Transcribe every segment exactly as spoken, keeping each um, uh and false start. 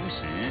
时。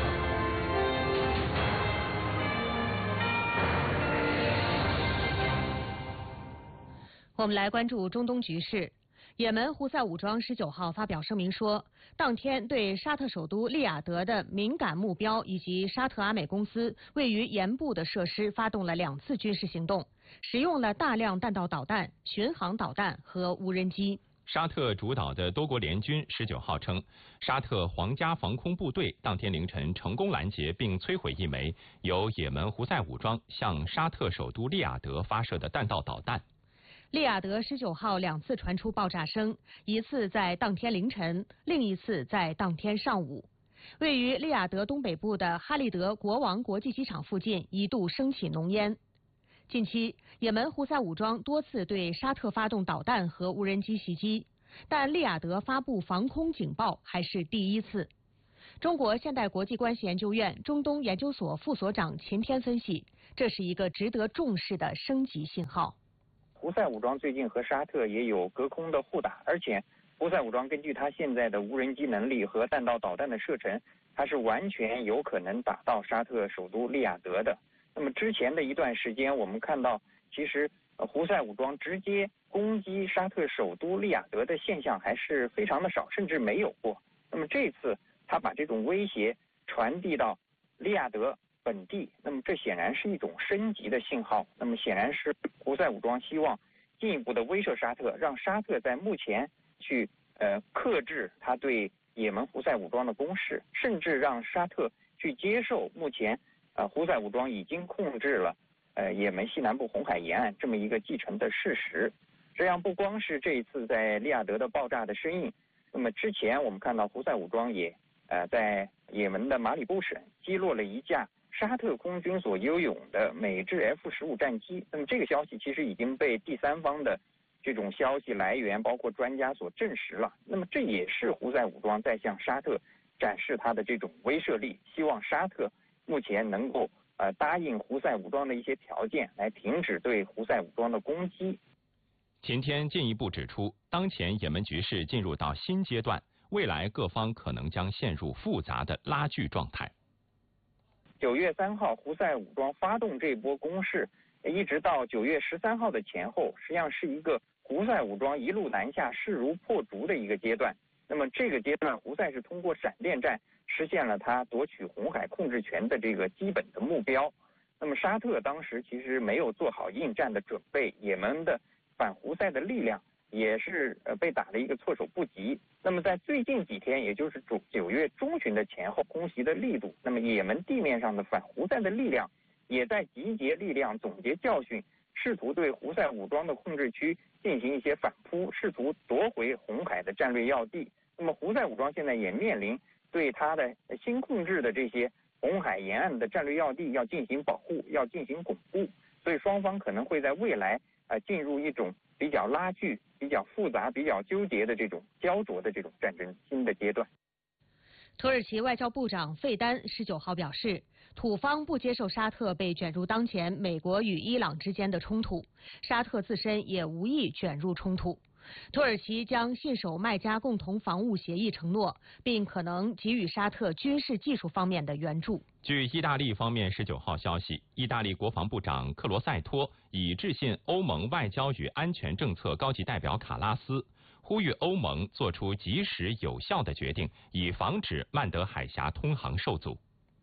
我们来关注中东局势。也门胡塞武装十九号发表声明说，当天对沙特首都利雅得的敏感目标以及沙特阿美公司位于盐部的设施发动了两次军事行动，使用了大量弹道导弹、巡航导弹和无人机。 沙特主导的多国联军十九号称，沙特皇家防空部队当天凌晨成功拦截并摧毁一枚由也门胡塞武装向沙特首都利雅得发射的弹道导弹。 利雅得十九号两次传出爆炸声，一次在当天凌晨，另一次在当天上午。位于利雅得东北部的哈利德国王国际机场附近一度升起浓烟。近期，也门胡塞武装多次对沙特发动导弹和无人机袭击，但利雅得发布防空警报还是第一次。中国现代国际关系研究院中东研究所副所长秦天分析，这是一个值得重视的升级信号。 胡塞武装最近和沙特也有隔空的互打，而且胡塞武装根据它现在的无人机能力和弹道导弹的射程，它是完全有可能打到沙特首都利雅得的。那么之前的一段时间，我们看到其实胡塞武装直接攻击沙特首都利雅得的现象还是非常的少，甚至没有过。那么这次他把这种威胁传递到利雅得本地，那么这显然是一种升级的信号。那么显然是胡塞武装希望进一步的威慑沙特，让沙特在目前去呃克制他对也门胡塞武装的攻势，甚至让沙特去接受目前呃胡塞武装已经控制了呃也门西南部红海沿岸这么一个既成的事实。这样不光是这一次在利雅得的爆炸的身影，那么之前我们看到胡塞武装也呃在也门的马里布省击落了一架沙特空军所拥有的美制 F 十五战机。那么这个消息其实已经被第三方的这种消息来源包括专家所证实了。那么这也是胡塞武装在向沙特展示他的这种威慑力，希望沙特目前能够呃答应胡塞武装的一些条件，来停止对胡塞武装的攻击。 秦天进一步指出，当前也门局势进入到新阶段，未来各方可能将陷入复杂的拉锯状态。 九月三号，胡塞武装发动这波攻势，一直到九月十三号的前后，实际上是一个胡塞武装一路南下势如破竹的一个阶段。那么这个阶段，胡塞是通过闪电战实现了他夺取红海控制权的这个基本的目标。那么沙特当时其实没有做好应战的准备，也门的反胡塞的力量也是呃被打了一个措手不及。那么在最近几天，也就是九月中旬的前后，空袭的力度，那么也门地面上的反胡塞的力量也在集结力量、总结教训，试图对胡塞武装的控制区进行一些反扑，试图夺回红海的战略要地。那么胡塞武装现在也面临对他的新控制的这些红海沿岸的战略要地要进行保护，要进行巩固。所以双方可能会在未来呃进入一种比较拉锯、比较复杂、比较纠结的这种焦灼的这种战争新的阶段。 土耳其外交部长费丹十九号表示，土方不接受沙特被卷入当前美国与伊朗之间的冲突，沙特自身也无意卷入冲突。土耳其将信守麦加共同防务协议承诺，并可能给予沙特军事技术方面的援助。 据意大利方面十九号消息，意大利国防部长克罗塞托已致信欧盟外交与安全政策高级代表卡拉斯，呼吁欧盟做出及时有效的决定，以防止曼德海峡通航受阻。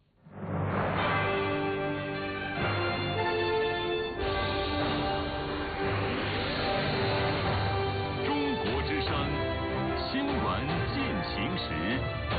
中国之声，新闻进行时。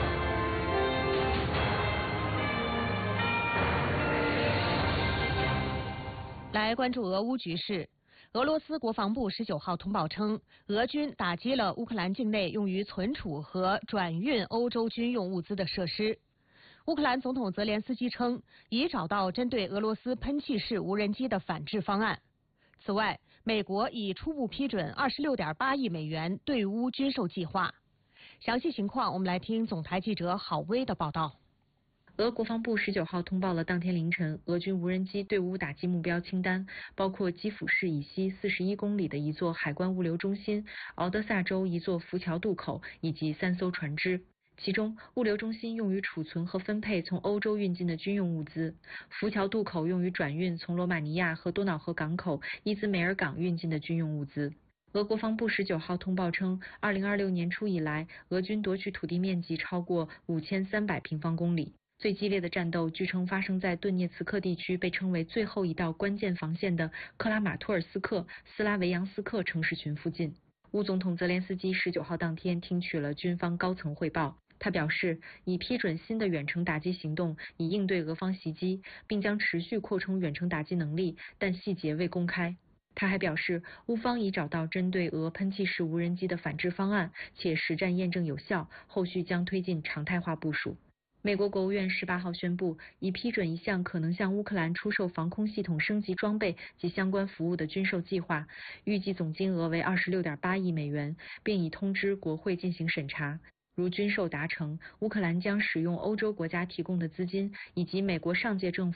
来关注俄乌局势。俄罗斯国防部十九号通报称，俄军打击了乌克兰境内用于存储和转运欧洲军用物资的设施。乌克兰总统泽连斯基称，已找到针对俄罗斯喷气式无人机的反制方案。此外，美国已初步批准二十六点八亿美元对乌军售计划。详细情况，我们来听总台记者郝薇的报道。 俄国防部十九号通报了当天凌晨俄军无人机对乌打击目标清单，包括基辅市以西四十一公里的一座海关物流中心、敖德萨州一座浮桥渡口以及三艘船只。 其中，物流中心用于储存和分配从欧洲运进的军用物资，浮桥渡口用于转运从罗马尼亚和多瑙河港口伊兹梅尔港运进的军用物资。俄国防部十九号通报称，二零二六年初以来，俄军夺取土地面积超过五千三百平方公里。最激烈的战斗据称发生在顿涅茨克地区被称为最后一道关键防线的克拉马托尔斯克、斯拉维扬斯克城市群附近。乌总统泽连斯基十九号当天听取了军方高层汇报。他表示，已批准新的远程打击行动，以应对俄方袭击，并将持续扩充远程打击能力，但细节未公开。他还表示，乌方已找到针对俄喷气式无人机的反制方案，且实战验证有效，后续将推进常态化部署。美国国务院十八号宣布，已批准一项可能向乌克兰出售防空系统升级装备及相关服务的军售计划，预计总金额为二十六点八亿美元，并已通知国会进行审查。如军售达成，乌克兰将使用欧洲国家提供的资金以及美国上届政府